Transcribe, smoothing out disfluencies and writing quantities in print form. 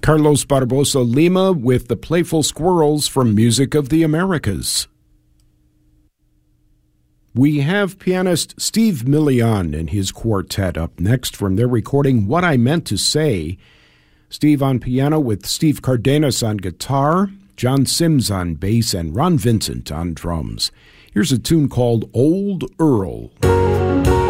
Carlos Barbosa Lima with the Playful Squirrels from Music of the Americas. We have pianist Steve Millian and his quartet up next from their recording What I Meant to Say. Steve on piano with Steve Cardenas on guitar, John Sims on bass, and Ron Vincent on drums. Here's a tune called Old Earl.